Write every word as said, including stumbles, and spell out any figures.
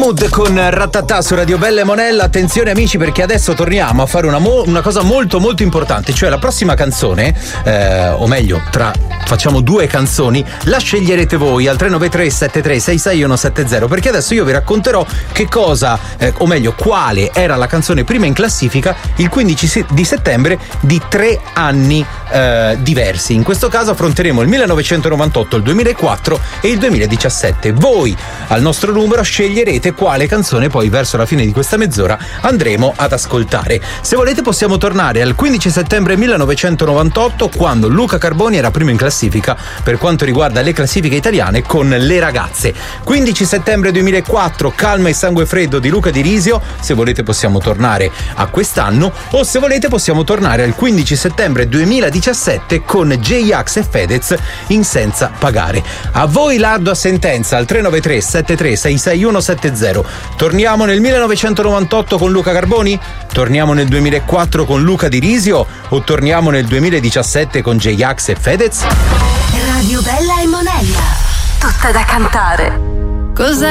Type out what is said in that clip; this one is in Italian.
Mood con Ratatà su Radio Bella e Monella. Attenzione amici, perché adesso torniamo a fare una, mo- una cosa molto molto importante, cioè la prossima canzone, eh, o meglio tra facciamo due canzoni, la sceglierete voi al tre nove tre sette tre sei sei uno sette zero, perché adesso io vi racconterò che cosa, eh, o meglio quale era la canzone prima in classifica il quindici di settembre di tre anni eh, diversi. In questo caso affronteremo il millenovecentonovantotto, il duemilaquattro e il duemiladiciassette. Voi al nostro numero sceglierete quale canzone poi verso la fine di questa mezz'ora andremo ad ascoltare. Se volete possiamo tornare al quindici settembre millenovecentonovantotto, quando Luca Carboni era primo in classifica per quanto riguarda le classifiche italiane con Le Ragazze. quindici settembre duemilaquattro, Calma e sangue freddo di Luca Di Risio. Se volete possiamo tornare a quest'anno, o se volete possiamo tornare al quindici settembre duemiladiciassette con J-Ax e Fedez in Senza Pagare. A voi l'ardua sentenza al tre nove tre sette tre sei sei uno sette zero. Torniamo nel millenovecentonovantotto con Luca Carboni? Torniamo nel duemilaquattro con Luca Di Risio? O torniamo nel duemiladiciassette con J-Ax e Fedez? Radio Bella e Monella, tutta da cantare. Cos'è?